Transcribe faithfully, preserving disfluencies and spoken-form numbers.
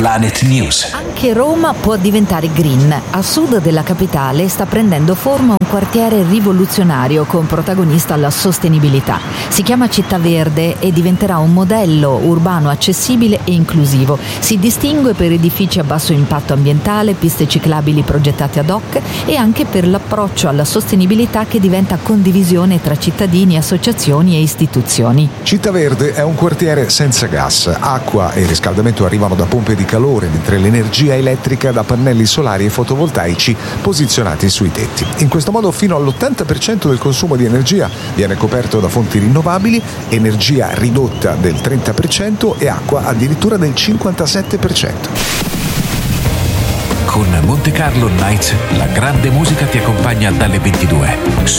Planet News. Anche Roma può diventare green. A sud della capitale sta prendendo forma un quartiere rivoluzionario con protagonista la sostenibilità. Si chiama Città Verde e diventerà un modello urbano accessibile e inclusivo. Si distingue per edifici a basso impatto ambientale, piste ciclabili progettate ad hoc e anche per l'approccio alla sostenibilità che diventa condivisione tra cittadini, associazioni e istituzioni. Città Verde è un quartiere senza gas. Acqua e riscaldamento arrivano da pompe di calore, mentre l'energia elettrica da pannelli solari e fotovoltaici posizionati sui tetti. In questo modo fino all'ottanta per cento del consumo di energia viene coperto da fonti rinnovabili, energia ridotta del trenta per cento e acqua addirittura del cinquantasette per cento. Con Monte Carlo Nights la grande musica ti accompagna dalle ventidue